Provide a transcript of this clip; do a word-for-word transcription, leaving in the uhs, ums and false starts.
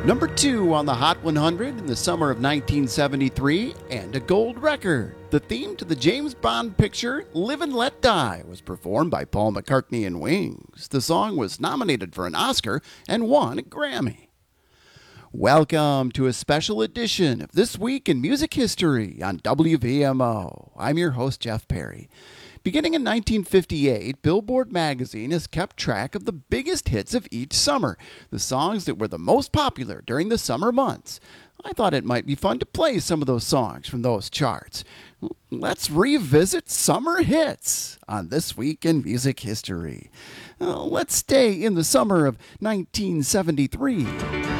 Number two on the Hot one hundred in the summer of nineteen seventy-three, and a gold record. The theme to the James Bond picture Live and Let Die was performed by Paul McCartney and Wings. The song was nominated for an Oscar and won a Grammy. Welcome to a special edition of This Week in Music History on W V M O. I'm your host, Jeff Perry. Beginning in nineteen fifty-eight, Billboard magazine has kept track of the biggest hits of each summer, the songs that were the most popular during the summer months. I thought it might be fun to play some of those songs from those charts. Let's revisit summer hits on This Week in Music History. Uh, let's stay in the summer of nineteen seventy-three.